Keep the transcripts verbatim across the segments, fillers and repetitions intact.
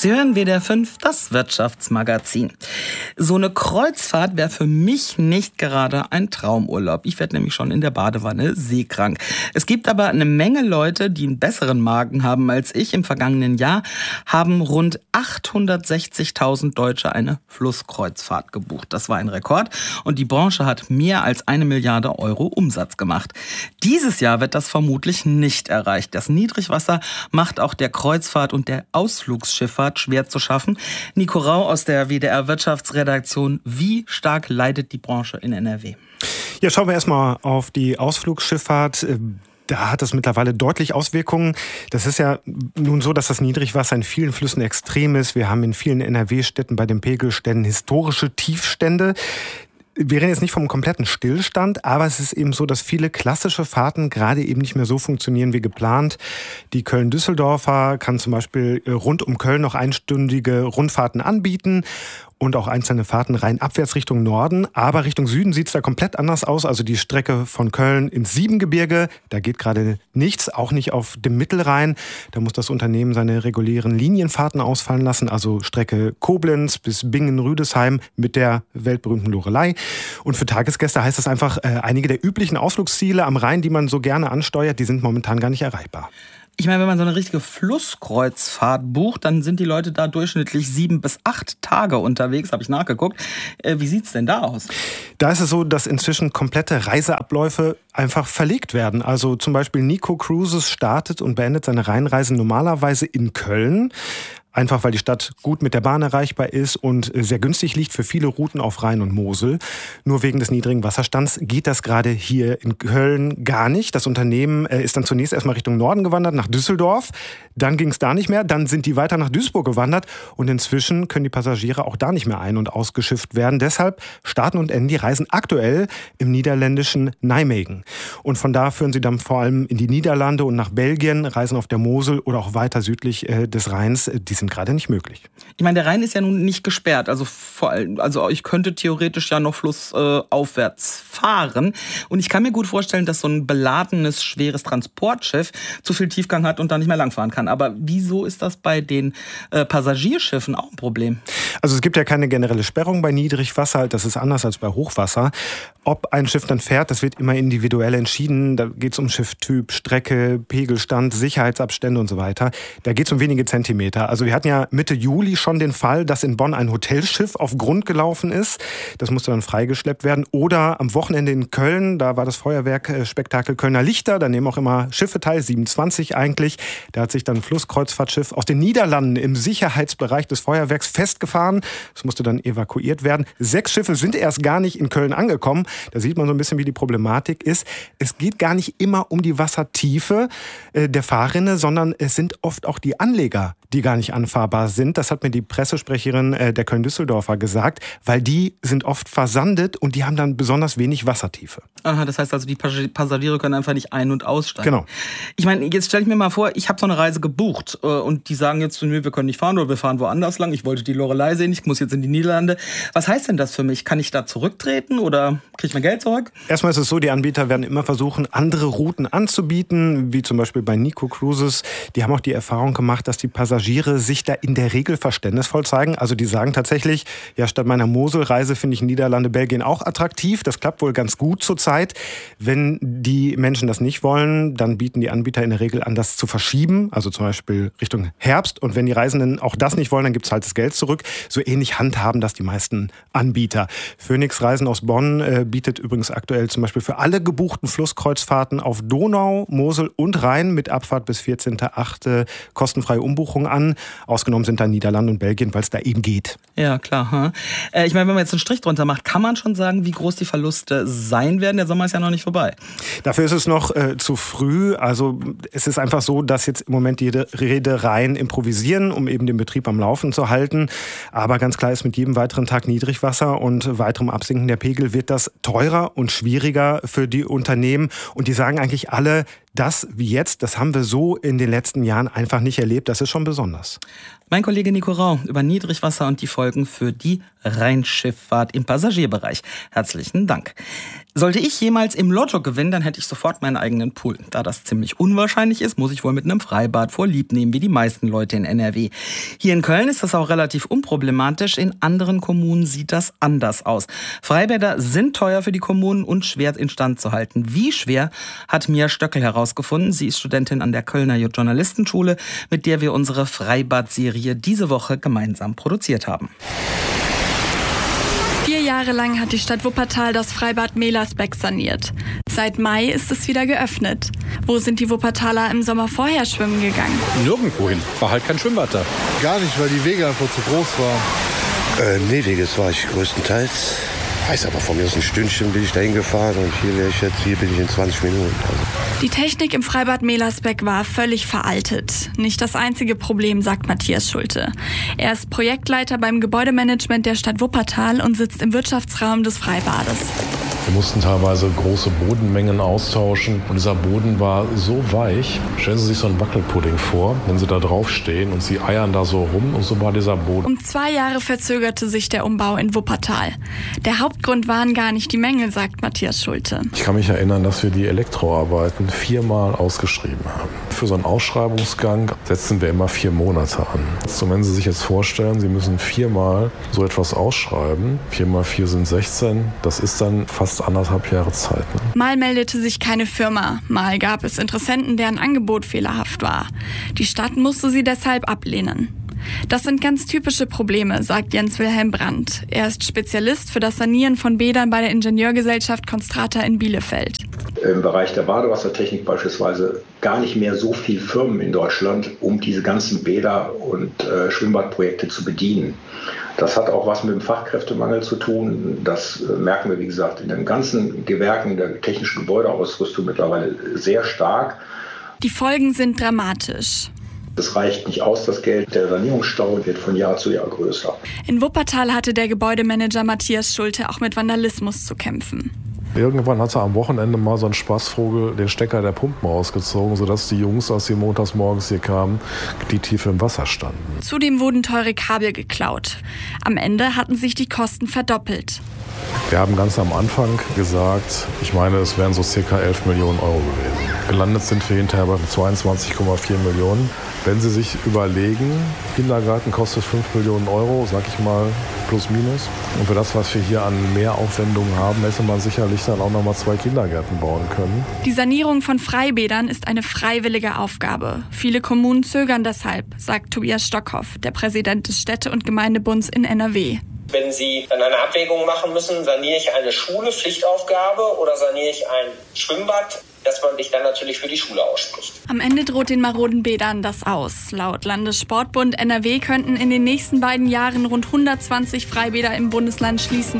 Sie hören W D R fünf, das Wirtschaftsmagazin. So eine Kreuzfahrt wäre für mich nicht gerade ein Traumurlaub. Ich werde nämlich schon in der Badewanne seekrank. Es gibt aber eine Menge Leute, die einen besseren Magen haben als ich. Im vergangenen Jahr haben rund achthundertsechzigtausend Deutsche eine Flusskreuzfahrt gebucht. Das war ein Rekord und die Branche hat mehr als eine Milliarde Euro Umsatz gemacht. Dieses Jahr wird das vermutlich nicht erreicht. Das Niedrigwasser macht auch der Kreuzfahrt und der Ausflugsschifffahrt schwer zu schaffen. Nico Rau aus der W D R Wirtschaftsredaktion. Wie stark leidet die Branche in N R W? Ja, schauen wir erstmal auf die Ausflugsschifffahrt. Da hat es mittlerweile deutlich Auswirkungen. Das ist ja nun so, dass das Niedrigwasser in vielen Flüssen extrem ist. Wir haben in vielen N R W-Städten bei den Pegelständen historische Tiefstände. Wir reden jetzt nicht vom kompletten Stillstand, aber es ist eben so, dass viele klassische Fahrten gerade eben nicht mehr so funktionieren wie geplant. Die Köln-Düsseldorfer kann zum Beispiel rund um Köln noch einstündige Rundfahrten anbieten und auch einzelne Fahrten rein abwärts Richtung Norden. Aber Richtung Süden sieht es da komplett anders aus. Also die Strecke von Köln ins Siebengebirge, da geht gerade nichts, auch nicht auf dem Mittelrhein. Da muss das Unternehmen seine regulären Linienfahrten ausfallen lassen. Also Strecke Koblenz bis Bingen-Rüdesheim mit der weltberühmten Loreley. Und für Tagesgäste heißt das einfach, äh, einige der üblichen Ausflugsziele am Rhein, die man so gerne ansteuert, die sind momentan gar nicht erreichbar. Ich meine, wenn man so eine richtige Flusskreuzfahrt bucht, dann sind die Leute da durchschnittlich sieben bis acht Tage unterwegs, habe ich nachgeguckt. Äh, wie sieht's denn da aus? Da ist es so, dass inzwischen komplette Reiseabläufe einfach verlegt werden. Also zum Beispiel Nico Cruises startet und beendet seine Rheinreise normalerweise in Köln. Einfach weil die Stadt gut mit der Bahn erreichbar ist und sehr günstig liegt für viele Routen auf Rhein und Mosel. Nur wegen des niedrigen Wasserstands geht das gerade hier in Köln gar nicht. Das Unternehmen ist dann zunächst erstmal Richtung Norden gewandert, nach Düsseldorf. Dann ging es da nicht mehr. Dann sind die weiter nach Duisburg gewandert. Und inzwischen können die Passagiere auch da nicht mehr ein- und ausgeschifft werden. Deshalb starten und enden die Reisen aktuell im niederländischen Nijmegen. Und von da führen sie dann vor allem in die Niederlande und nach Belgien, reisen auf der Mosel oder auch weiter südlich des Rheins. Die sind gerade nicht möglich. Ich meine, der Rhein ist ja nun nicht gesperrt. Also vor allem, also ich könnte theoretisch ja noch flussaufwärts äh, fahren. Und ich kann mir gut vorstellen, dass so ein beladenes, schweres Transportschiff zu viel Tiefgang hat und da nicht mehr langfahren kann. Aber wieso ist das bei den äh, Passagierschiffen auch ein Problem? Also es gibt ja keine generelle Sperrung bei Niedrigwasser. Das ist anders als bei Hochwasser. Ob ein Schiff dann fährt, das wird immer individuell entschieden. Da geht es um Schifftyp, Strecke, Pegelstand, Sicherheitsabstände und so weiter. Da geht es um wenige Zentimeter. Also wir hatten ja Mitte Juli schon den Fall, dass in Bonn ein Hotelschiff auf Grund gelaufen ist. Das musste dann freigeschleppt werden. Oder am Wochenende in Köln, da war das Feuerwerkspektakel Kölner Lichter. Da nehmen auch immer Schiffe teil, siebenundzwanzig eigentlich. Da hat sich dann ein Flusskreuzfahrtschiff aus den Niederlanden im Sicherheitsbereich des Feuerwerks festgefahren. Das musste dann evakuiert werden. Sechs Schiffe sind erst gar nicht in Köln angekommen. Da sieht man so ein bisschen, wie die Problematik ist. Es geht gar nicht immer um die Wassertiefe der Fahrrinne, sondern es sind oft auch die Anleger, die gar nicht anfahrbar sind. Das hat mir die Pressesprecherin der Köln-Düsseldorfer gesagt, weil die sind oft versandet und die haben dann besonders wenig Wassertiefe. Aha, das heißt also, die Passagiere können einfach nicht ein- und aussteigen. Genau. Ich meine, jetzt stelle ich mir mal vor, ich habe so eine Reise gebucht und die sagen jetzt zu mir, wir können nicht fahren oder wir fahren woanders lang. Ich wollte die Loreley sehen, ich muss jetzt in die Niederlande. Was heißt denn das für mich? Kann ich da zurücktreten oder kriege ich mein Geld zurück? Erstmal ist es so, die Anbieter werden immer versuchen, andere Routen anzubieten, wie zum Beispiel bei Nico Cruises. Die haben auch die Erfahrung gemacht, dass die Passagiere sich da in der Regel verständnisvoll zeigen. Also die sagen tatsächlich, ja, statt meiner Moselreise finde ich Niederlande, Belgien auch attraktiv. Das klappt wohl ganz gut zurzeit. Wenn die Menschen das nicht wollen, dann bieten die Anbieter in der Regel an, das zu verschieben. Also zum Beispiel Richtung Herbst. Und wenn die Reisenden auch das nicht wollen, dann gibt es halt das Geld zurück. So ähnlich handhaben das die meisten Anbieter. Phoenix Reisen aus Bonn äh, bietet übrigens aktuell zum Beispiel für alle gebuchten Flusskreuzfahrten auf Donau, Mosel und Rhein mit Abfahrt bis vierzehnten achten kostenfreie Umbuchung an. Ausgenommen sind dann Niederlande und Belgien, weil es da eben geht. Ja, klar. Hm? Äh, ich meine, wenn man jetzt einen Strich drunter macht, kann man schon sagen, wie groß die Verluste sein werden? Der Sommer ist ja noch nicht vorbei. Dafür ist es noch äh, zu früh. Also es ist einfach so, dass jetzt im Moment die Reedereien improvisieren, um eben den Betrieb am Laufen zu halten. Aber ganz klar ist, mit jedem weiteren Tag Niedrigwasser und weiterem Absinken der Pegel wird das teurer und schwieriger für die Unternehmen. Und die sagen eigentlich alle, das wie jetzt, das haben wir so in den letzten Jahren einfach nicht erlebt. Das ist schon besonders. Mein Kollege Nico Rau über Niedrigwasser und die Folgen für die Rheinschifffahrt im Passagierbereich. Herzlichen Dank. Sollte ich jemals im Lotto gewinnen, dann hätte ich sofort meinen eigenen Pool. Da das ziemlich unwahrscheinlich ist, muss ich wohl mit einem Freibad vorlieb nehmen, wie die meisten Leute in N R W. Hier in Köln ist das auch relativ unproblematisch. In anderen Kommunen sieht das anders aus. Freibäder sind teuer für die Kommunen und schwer instand zu halten. Wie schwer, hat Mia Stöckel herausgefunden. Sie ist Studentin an der Kölner Journalistenschule, mit der wir unsere Freibad-Serie diese Woche gemeinsam produziert haben. Vier Jahre lang hat die Stadt Wuppertal das Freibad Melersbeck saniert. Seit Mai ist es wieder geöffnet. Wo sind die Wuppertaler im Sommer vorher schwimmen gegangen? Nirgendwo hin. War halt kein Schwimmbad da. Gar nicht, weil die Wege einfach zu groß waren. Äh, nee, Weges war ich größtenteils. Heißt aber, von mir aus ein Stündchen bin ich da hingefahren und hier wäre ich jetzt, hier bin ich in zwanzig Minuten. Also. Die Technik im Freibad Melersbeck war völlig veraltet. Nicht das einzige Problem, sagt Matthias Schulte. Er ist Projektleiter beim Gebäudemanagement der Stadt Wuppertal und sitzt im Wirtschaftsraum des Freibades. Wir mussten teilweise große Bodenmengen austauschen und dieser Boden war so weich. Stellen Sie sich so einen Wackelpudding vor, wenn Sie da drauf stehen und Sie eiern da so rum und so war dieser Boden. Um zwei Jahre verzögerte sich der Umbau in Wuppertal. Der Hauptgrund waren gar nicht die Mängel, sagt Matthias Schulte. Ich kann mich erinnern, dass wir die Elektroarbeiten viermal ausgeschrieben haben. Für so einen Ausschreibungsgang setzen wir immer vier Monate an. So, wenn Sie sich jetzt vorstellen, Sie müssen viermal so etwas ausschreiben, vier mal vier sind sechzehn, das ist dann fast anderthalb Jahre Zeit. Ne? Mal meldete sich keine Firma, mal gab es Interessenten, deren Angebot fehlerhaft war. Die Stadt musste sie deshalb ablehnen. Das sind ganz typische Probleme, sagt Jens Wilhelm Brandt. Er ist Spezialist für das Sanieren von Bädern bei der Ingenieurgesellschaft Constrata in Bielefeld. Im Bereich der Badewassertechnik beispielsweise gar nicht mehr so viele Firmen in Deutschland, um diese ganzen Bäder und äh, Schwimmbadprojekte zu bedienen. Das hat auch was mit dem Fachkräftemangel zu tun. Das äh, merken wir, wie gesagt, in den ganzen Gewerken der technischen Gebäudeausrüstung mittlerweile sehr stark. Die Folgen sind dramatisch. Es reicht nicht aus, das Geld. Der Sanierungsstau wird von Jahr zu Jahr größer. In Wuppertal hatte der Gebäudemanager Matthias Schulte auch mit Vandalismus zu kämpfen. Irgendwann hatte am Wochenende mal so ein Spaßvogel den Stecker der Pumpen ausgezogen, sodass die Jungs, als sie montags morgens hier kamen, die tief im Wasser standen. Zudem wurden teure Kabel geklaut. Am Ende hatten sich die Kosten verdoppelt. Wir haben ganz am Anfang gesagt, ich meine, es wären so circa elf Millionen Euro gewesen. Gelandet sind wir hinterher bei zweiundzwanzig Komma vier Millionen. Wenn Sie sich überlegen, Kindergarten kostet fünf Millionen Euro, sag ich mal, plus minus. Und für das, was wir hier an Mehraufwendungen haben, hätte man sicherlich dann auch noch mal zwei Kindergärten bauen können. Die Sanierung von Freibädern ist eine freiwillige Aufgabe. Viele Kommunen zögern deshalb, sagt Tobias Stockhoff, der Präsident des Städte- und Gemeindebunds in N R W. Wenn Sie dann eine Abwägung machen müssen, saniere ich eine Schule, Pflichtaufgabe, oder saniere ich ein Schwimmbad, dass man sich dann natürlich für die Schule ausspricht. Am Ende droht den maroden Bädern das aus. Laut Landessportbund N R W könnten in den nächsten beiden Jahren rund hundertzwanzig Freibäder im Bundesland schließen.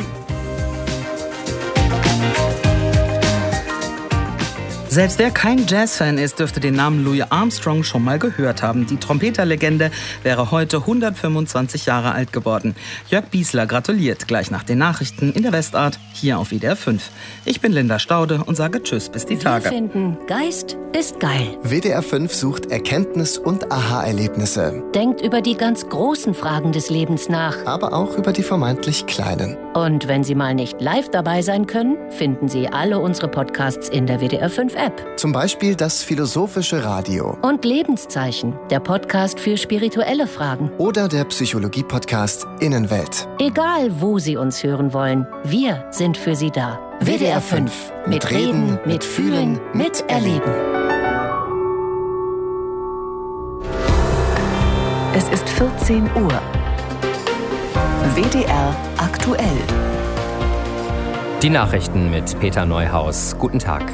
Selbst wer kein Jazzfan ist, dürfte den Namen Louis Armstrong schon mal gehört haben. Die Trompeterlegende wäre heute hundertfünfundzwanzig Jahre alt geworden. Jörg Biesler gratuliert gleich nach den Nachrichten in der Westart hier auf W D R fünf. Ich bin Linda Staude und sage Tschüss bis die Tage. Wir finden, Geist ist geil. W D R fünf sucht Erkenntnis- und Aha-Erlebnisse. Denkt über die ganz großen Fragen des Lebens nach. Aber auch über die vermeintlich kleinen. Und wenn Sie mal nicht live dabei sein können, finden Sie alle unsere Podcasts in der W D R fünf App. Zum Beispiel das Philosophische Radio. Und Lebenszeichen, der Podcast für spirituelle Fragen. Oder der Psychologie-Podcast Innenwelt. Egal, wo Sie uns hören wollen, wir sind für Sie da. W D R fünf. Mit Reden, mit Fühlen, mit Erleben. Es ist vierzehn Uhr. W D R aktuell. Die Nachrichten mit Peter Neuhaus. Guten Tag.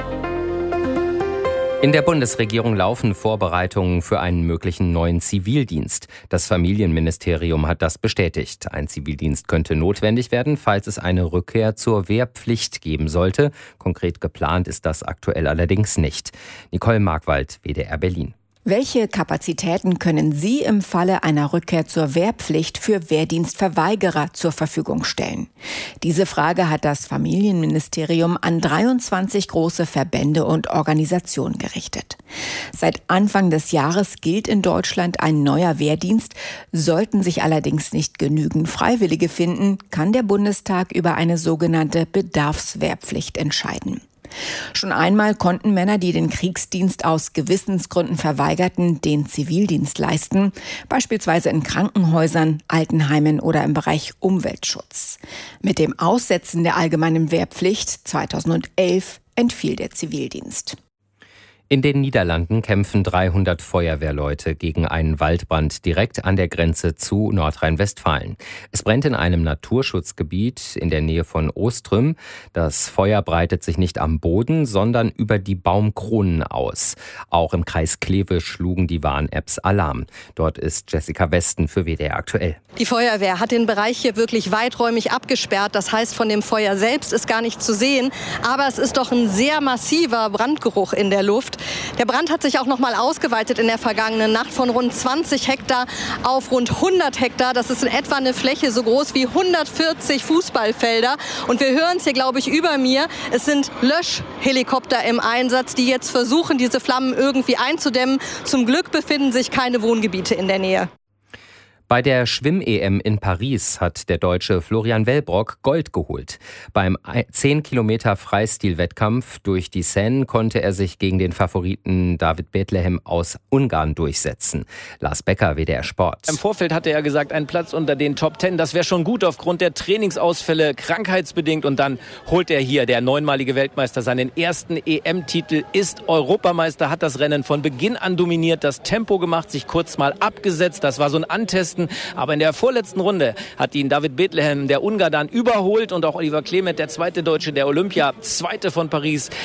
In der Bundesregierung laufen Vorbereitungen für einen möglichen neuen Zivildienst. Das Familienministerium hat das bestätigt. Ein Zivildienst könnte notwendig werden, falls es eine Rückkehr zur Wehrpflicht geben sollte. Konkret geplant ist das aktuell allerdings nicht. Nicole Markwald, W D R Berlin. Welche Kapazitäten können Sie im Falle einer Rückkehr zur Wehrpflicht für Wehrdienstverweigerer zur Verfügung stellen? Diese Frage hat das Familienministerium an dreiundzwanzig große Verbände und Organisationen gerichtet. Seit Anfang des Jahres gilt in Deutschland ein neuer Wehrdienst. Sollten sich allerdings nicht genügend Freiwillige finden, kann der Bundestag über eine sogenannte Bedarfswehrpflicht entscheiden. Schon einmal konnten Männer, die den Kriegsdienst aus Gewissensgründen verweigerten, den Zivildienst leisten, beispielsweise in Krankenhäusern, Altenheimen oder im Bereich Umweltschutz. Mit dem Aussetzen der allgemeinen Wehrpflicht zweitausendelf entfiel der Zivildienst. In den Niederlanden kämpfen dreihundert Feuerwehrleute gegen einen Waldbrand direkt an der Grenze zu Nordrhein-Westfalen. Es brennt in einem Naturschutzgebiet in der Nähe von Ostrüm. Das Feuer breitet sich nicht am Boden, sondern über die Baumkronen aus. Auch im Kreis Kleve schlugen die Warn-Apps Alarm. Dort ist Jessica Westen für W D R aktuell. Die Feuerwehr hat den Bereich hier wirklich weiträumig abgesperrt. Das heißt, von dem Feuer selbst ist gar nichts zu sehen. Aber es ist doch ein sehr massiver Brandgeruch in der Luft. Der Brand hat sich auch noch mal ausgeweitet in der vergangenen Nacht von rund zwanzig Hektar auf rund hundert Hektar. Das ist in etwa eine Fläche so groß wie hundertvierzig Fußballfelder. Und wir hören es hier, glaube ich, über mir. Es sind Löschhelikopter im Einsatz, die jetzt versuchen, diese Flammen irgendwie einzudämmen. Zum Glück befinden sich keine Wohngebiete in der Nähe. Bei der Schwimm-E M in Paris hat der Deutsche Florian Wellbrock Gold geholt. Beim zehn Kilometer Freistil-Wettkampf durch die Seine konnte er sich gegen den Favoriten David Bethlehem aus Ungarn durchsetzen. Lars Becker, W D R Sport. Im Vorfeld hatte er gesagt, ein Platz unter den Top Ten, das wäre schon gut aufgrund der Trainingsausfälle, krankheitsbedingt. Und dann holt er hier, der neunmalige Weltmeister, seinen ersten E M-Titel, ist Europameister, hat das Rennen von Beginn an dominiert, das Tempo gemacht, sich kurz mal abgesetzt. Das war so ein Antesten. Aber in der vorletzten Runde hat ihn David Bethlehem, der Ungar, dann überholt und auch Oliver Clement, der zweite Deutsche der Olympia, Zweite von Paris,